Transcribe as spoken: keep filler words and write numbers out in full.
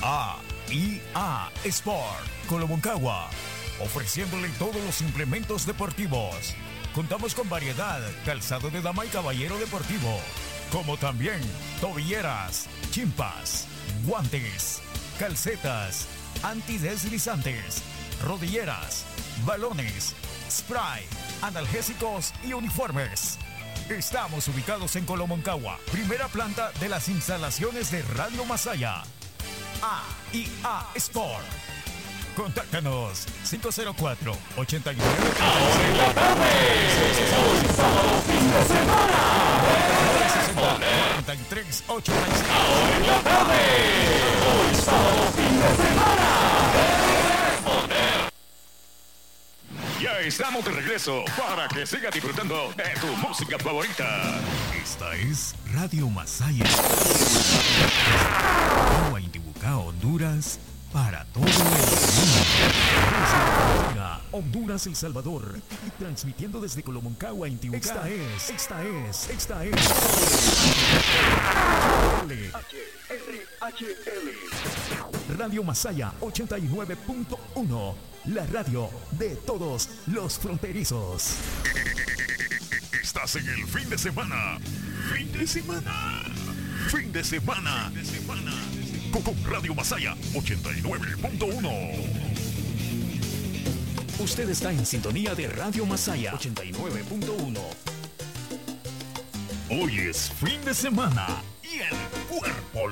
A I A Sport Colomoncagua, ofreciéndole todos los implementos deportivos. Contamos con variedad, calzado de dama y caballero deportivo, como también tobilleras, chimpas, guantes, calcetas, antideslizantes, rodilleras, balones, spray, analgésicos y uniformes. Estamos ubicados en Colomoncagua, primera planta de las instalaciones de Radio Masaya. A I A Sport. Contáctanos cinco cero cuatro, ocho nueve. Ahora en la tarde, hoy sábado, fin de semana. cuarenta y tres ochenta y seis. Ahora en la tarde, hoy sábado, fin de semana. Ya estamos de regreso para que siga disfrutando de tu música favorita. Esta es Radio Masaya. Intibucá, Honduras, para todo el mundo. Honduras, El Salvador. Y transmitiendo desde Colomoncagua, Intibucá. Esta es, esta es, esta es. H R H L. Radio Masaya ochenta y nueve punto uno. La radio de todos los fronterizos. Estás en el fin de semana. Fin de semana. Fin de semana. Fin de semana. Con Radio Masaya ochenta y nueve punto uno. Usted está en sintonía de Radio Masaya ochenta y nueve punto uno. Hoy es fin de semana.